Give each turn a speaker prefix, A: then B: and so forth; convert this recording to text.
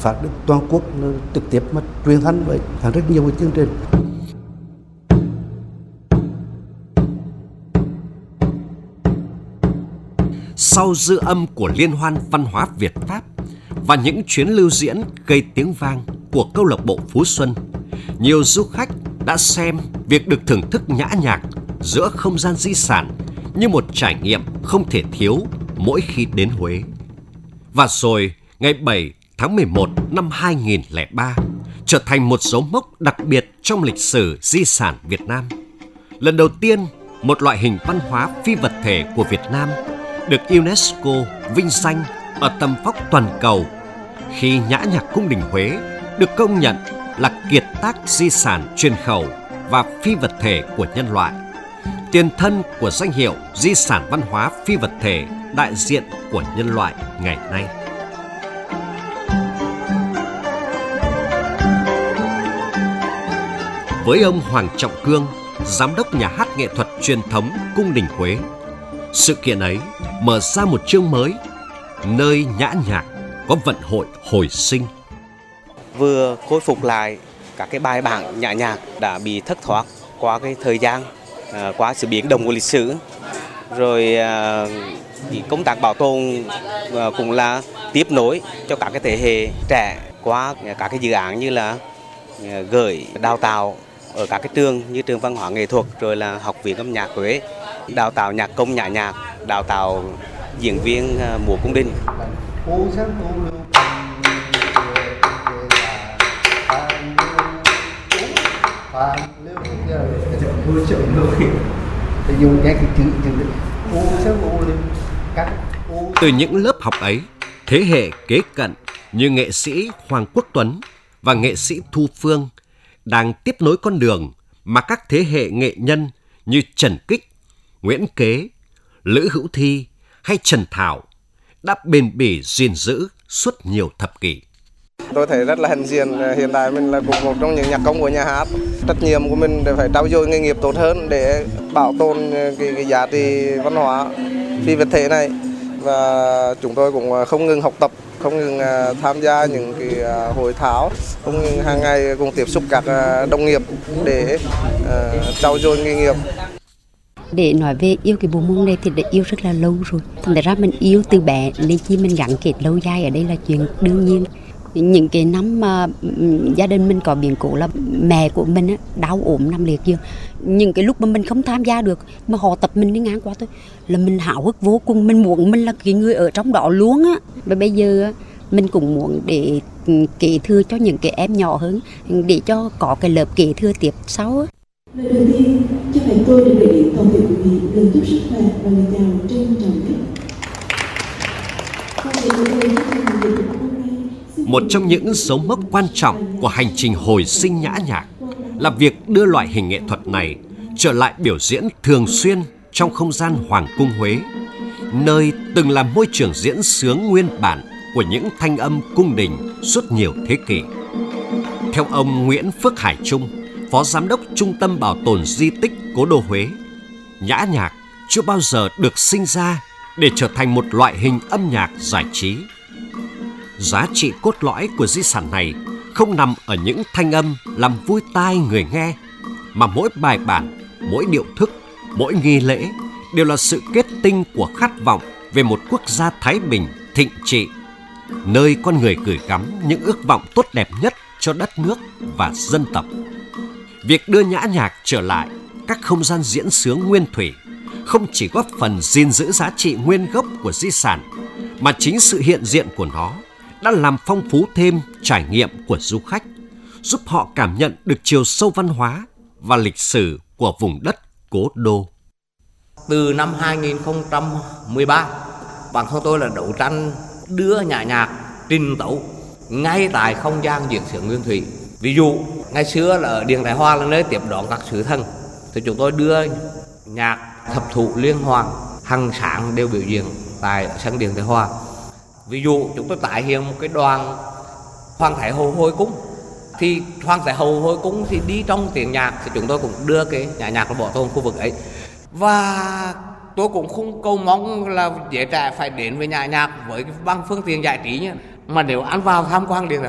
A: phát đến toàn quốc, trực tiếp mà truyền thanh với rất nhiều cái chương trình.
B: Sau dư âm của Liên hoan văn hóa Việt Pháp và những chuyến lưu diễn gây tiếng vang của câu lạc bộ Phú Xuân, nhiều du khách đã xem việc được thưởng thức nhã nhạc giữa không gian di sản như một trải nghiệm không thể thiếu mỗi khi đến Huế. Và rồi, ngày 7 tháng 11 năm 2003 trở thành một dấu mốc đặc biệt trong lịch sử di sản Việt Nam. Lần đầu tiên, một loại hình văn hóa phi vật thể của Việt Nam được UNESCO vinh danh ở tầm vóc toàn cầu khi nhã nhạc cung đình Huế được công nhận là kiệt tác di sản truyền khẩu và phi vật thể của nhân loại, tiền thân của danh hiệu di sản văn hóa phi vật thể đại diện của nhân loại ngày nay. Với ông Hoàng Trọng Cương, giám đốc nhà hát nghệ thuật truyền thống cung đình Huế, sự kiện ấy mở ra một chương mới, nơi nhã nhạc có vận hội hồi sinh.
C: Vừa khôi phục lại các cái bài bản nhã nhạc đã bị thất thoát qua cái thời gian, qua sự biến động của lịch sử. Rồi công tác bảo tồn cũng là tiếp nối cho các cái thế hệ trẻ qua các cái dự án như là gửi đào tạo ở các cái trường như trường văn hóa nghệ thuật, rồi là học viện âm nhạc Huế, đào tạo nhạc công nhã nhạc, đào tạo diễn viên múa cung đình.
B: Từ những lớp học ấy, thế hệ kế cận như nghệ sĩ Hoàng Quốc Tuấn và nghệ sĩ Thu Phương đang tiếp nối con đường mà các thế hệ nghệ nhân như Trần Kích, Nguyễn Kế, Lữ Hữu Thi hay Trần Thảo đã bền bỉ gìn giữ suốt nhiều thập kỷ.
D: Tôi thấy rất là hãnh diện, hiện tại mình là cũng một trong những nhạc công của nhà hát. Trách nhiệm của mình để phải trau dồi nghề nghiệp tốt hơn để bảo tồn cái giá trị văn hóa phi vật thể này. Và chúng tôi cũng không ngừng học tập, không ngừng tham gia những cái hội thảo, không ngừng hàng ngày cùng tiếp xúc các đồng nghiệp để trau dồi nghề nghiệp.
E: Để nói về yêu cái bộ môn này thì đã yêu rất là lâu rồi. Thành ra mình yêu từ bé nên chi mình gắn kết lâu dài ở đây là chuyện đương nhiên. Những cái năm mà gia đình mình có biến cố là mẹ của mình đau ốm nằm liệt giường. Những cái lúc mà mình không tham gia được mà họ tập mình đi ngang qua thôi là mình háo hức vô cùng, mình muốn mình là cái người ở trong đó luôn á. Và bây giờ mình cũng muốn để kế thừa cho những cái em nhỏ hơn để cho có cái lớp kế thừa tiếp sau.
F: Lời đầu tiên cho phép tôi được gửi đến toàn thể quý vị lời chúc sức khỏe và lời chào trân trọng nhất.
B: Một trong những dấu mốc quan trọng của hành trình hồi sinh nhã nhạc là việc đưa loại hình nghệ thuật này trở lại biểu diễn thường xuyên trong không gian Hoàng cung Huế, nơi từng là môi trường diễn xướng nguyên bản của những thanh âm cung đình suốt nhiều thế kỷ. Theo ông Nguyễn Phước Hải Trung, Phó Giám đốc Trung tâm Bảo tồn Di tích Cố đô Huế, nhã nhạc chưa bao giờ được sinh ra để trở thành một loại hình âm nhạc giải trí. Giá trị cốt lõi của di sản này không nằm ở những thanh âm làm vui tai người nghe, mà mỗi bài bản, mỗi điệu thức, mỗi nghi lễ đều là sự kết tinh của khát vọng về một quốc gia thái bình, thịnh trị, nơi con người gửi gắm những ước vọng tốt đẹp nhất cho đất nước và dân tộc. Việc đưa nhã nhạc trở lại các không gian diễn xướng nguyên thủy không chỉ góp phần gìn giữ giá trị nguyên gốc của di sản, mà chính sự hiện diện của nó đã làm phong phú thêm trải nghiệm của du khách, giúp họ cảm nhận được chiều sâu văn hóa và lịch sử của vùng đất Cố đô.
G: Từ năm 2013, bản thân tôi là đấu tranh đưa nhã nhạc trình tấu ngay tại không gian diễn xướng nguyên thủy. Ví dụ, ngày xưa là ở Điện Thái Hòa là nơi tiếp đón các sứ thần, thì chúng tôi đưa nhạc thập thủ liên hoàn hàng sáng đều biểu diễn tại sân Điện Thái Hòa. Ví dụ, chúng tôi tái hiện một cái đoàn Hoàng Thái Hậu hồi cung, thì Hoàng Thái Hậu hồi cung thì đi trong tiếng nhạc, thì chúng tôi cũng đưa cái nhã nhạc vào bảo tồn khu vực ấy. Và tôi cũng không cầu mong là giới trẻ phải đến với nhã nhạc với bằng phương tiện giải trí nhé, mà nếu ăn vào tham quan Điện Thái